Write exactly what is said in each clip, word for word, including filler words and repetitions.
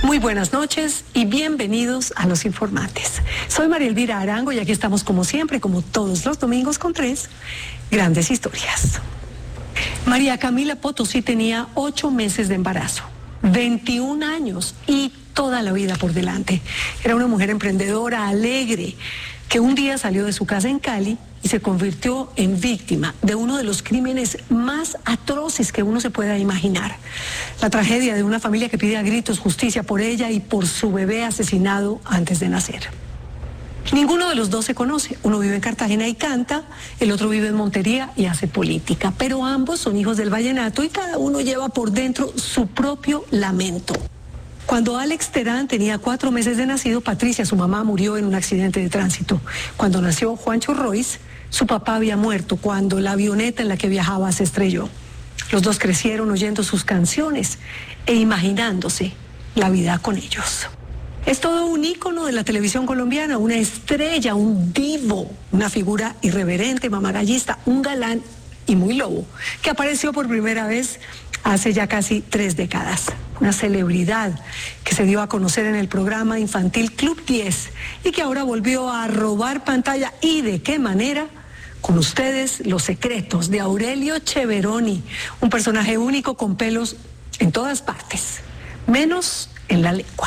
Muy buenas noches y bienvenidos a Los Informantes. Soy María Elvira Arango y aquí estamos como siempre, como todos los domingos, con tres grandes historias. María Camila Potosí tenía ocho meses de embarazo, veintiún años y toda la vida por delante. Era una mujer emprendedora, alegre, que un día salió de su casa en Cali y se convirtió en víctima de uno de los crímenes más atroces que uno se pueda imaginar. La tragedia de una familia que pide a gritos justicia por ella y por su bebé asesinado antes de nacer. Ninguno de los dos se conoce. Uno vive en Cartagena y canta, el otro vive en Montería y hace política. Pero ambos son hijos del vallenato y cada uno lleva por dentro su propio lamento. Cuando Alex Terán tenía cuatro meses de nacido, Patricia, su mamá, murió en un accidente de tránsito. Cuando nació Juancho Royce, su papá había muerto cuando la avioneta en la que viajaba se estrelló. Los dos crecieron oyendo sus canciones e imaginándose la vida con ellos. Es todo un ícono de la televisión colombiana, una estrella, un divo, una figura irreverente, mamagallista, un galán y muy lobo, que apareció por primera vez hace ya casi tres décadas. Una celebridad que se dio a conocer en el programa infantil Club diez y que ahora volvió a robar pantalla. ¿Y de qué manera? Con ustedes, Los secretos de Aurelio Cheveroni, un personaje único con pelos en todas partes, menos en la lengua.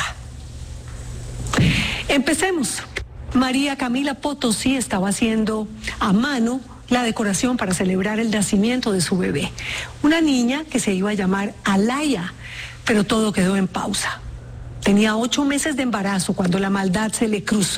Empecemos. María Camila Potosí estaba haciendo a mano la decoración para celebrar el nacimiento de su bebé, una niña que se iba a llamar Alaya, pero todo quedó en pausa. Tenía ocho meses de embarazo cuando la maldad se le cruzó